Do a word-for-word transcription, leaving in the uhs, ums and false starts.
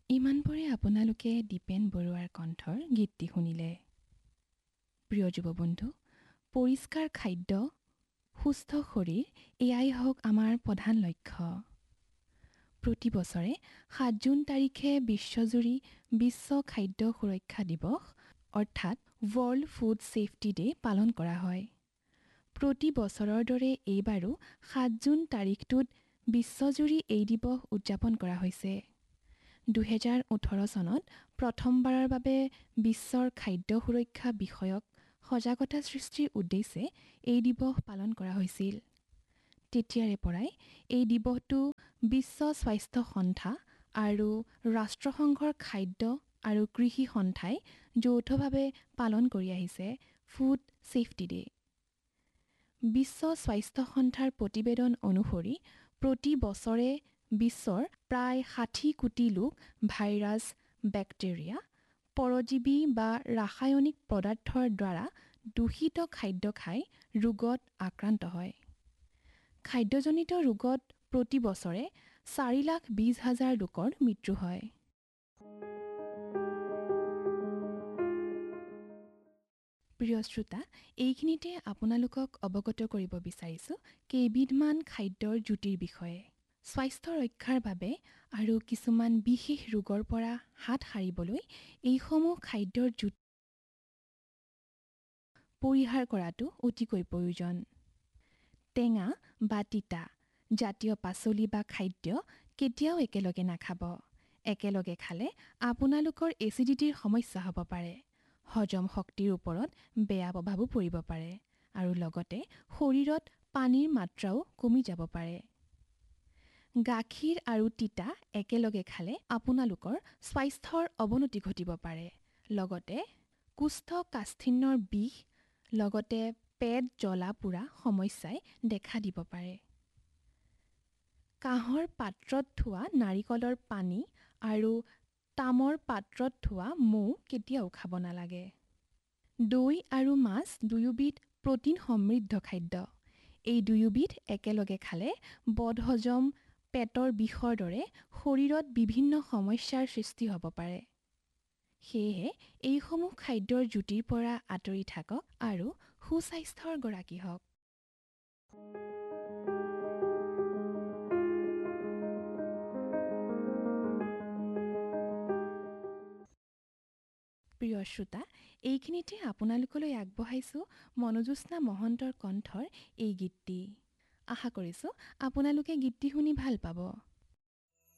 ইমানপৰে আপোনালোকে দীপেন বৰুৱাৰ কণ্ঠৰ গীতটি শুনিলে। প্ৰিয় যুৱবন্ধু, পৰিষ্কাৰ খাদ্য, সুস্থ শৰীৰ এয়াই হওক আমাৰ প্ৰধান লক্ষ্য। প্ৰতি বছৰে সাত জুন তাৰিখে বিশ্বজুৰি বিশ্ব খাদ্য সুৰক্ষা দিৱস অৰ্থাৎ ৱৰ্ল্ড ফুড ছেফটি ডে পালন কৰা হয়। প্ৰতি বছৰৰ দৰে এইবাৰো সাত জুন তাৰিখটোত বিশ্বজুৰি এই দিৱস উদযাপন কৰা হৈছে। দুহেজাৰ ওঠৰ চনত প্ৰথমবাৰৰ বাবে বিশ্বৰ খাদ্য সুৰক্ষা বিষয়ক সজাগতা সৃষ্টিৰ উদ্দেশ্যে এই দিৱস পালন কৰা হৈছিল। তেতিয়াৰে পৰাই এই দিৱসটো বিশ্ব স্বাস্থ্য সংস্থা আৰু ৰাষ্ট্ৰসংঘৰ খাদ্য আৰু কৃষি সংস্থাই যৌথভাৱে পালন কৰি আহিছে ফুড ছেফটি ডে। বিশ্ব স্বাস্থ্য সংস্থাৰ প্ৰতিবেদন অনুসৰি প্ৰতি বছৰে বিশ্বৰ প্ৰায় ষাঠি কোটি লোক ভাইৰাছ, বেক্টেৰিয়া, পৰজীৱী বা ৰাসায়নিক পদাৰ্থৰ দ্বাৰা দূষিত খাদ্য খাই ৰোগত আক্ৰান্ত হয়। খাদ্যজনিত ৰোগত প্ৰতি বছৰে চাৰি লাখ বিশ হাজাৰ লোকৰ মৃত্যু হয়। প্ৰিয় শ্ৰোতা, এইখিনিতে আপোনালোকক অৱগত কৰিব বিচাৰিছোঁ কেইবিধমান খাদ্যৰ জুতিৰ বিষয়ে। স্বাস্থ্য ৰক্ষাৰ বাবে আৰু কিছুমান বিশেষ ৰোগৰ পৰা হাত সাৰিবলৈ এইসমূহ খাদ্যৰ জুতি পৰিহাৰ কৰাটো অতিকৈ প্ৰয়োজন। টেঙা বা তিতা জাতীয় পাচলি বা খাদ্য কেতিয়াও একেলগে নাখাব। একেলগে খালে আপোনালোকৰ এচিডিটিৰ সমস্যা হ'ব পাৰে, হজম শক্তিৰ ওপৰত বেয়া প্ৰভাৱো পৰিব পাৰে আৰু লগতে শৰীৰত পানীৰ মাত্ৰাও কমি যাব পাৰে। গাখীৰ আৰু তিতা একেলগে খালে আপোনালোকৰ স্বাস্থ্যৰ অৱনতি ঘটিব পাৰে, লগতে কোষ্ঠকাঠিন্যৰ বিষ, লগতে পেট জ্বলা পোৰা সমস্যাই দেখা দিব পাৰে। কাঁহৰ পাত্ৰত থোৱা নাৰিকলৰ পানী আৰু তামৰ পাত্ৰত থোৱা মৌ কেতিয়াও খাব নালাগে। দৈ আৰু মাছ দুয়োবিধ প্ৰটিন সমৃদ্ধ খাদ্য। এই দুয়োবিধ একেলগে খালে বদহজম, পেটৰ বিষৰ দৰে শৰীৰত বিভিন্ন সমস্যাৰ সৃষ্টি হ'ব পাৰে। সেয়েহে এইসমূহ খাদ্যৰ জুতিৰ পৰা আঁতৰি থাকক আৰু সুস্বাস্থ্যৰ গৰাকী হওক। প্ৰিয় শ্ৰোতা, এইখিনিতে আপোনালোকলৈ আগবঢ়াইছোঁ মনোজ্যোৎস্না মহন্তৰ কণ্ঠৰ এই গীতটি। আশা কৰিছোঁ আপোনালোকে গীতটি শুনি ভাল পাব।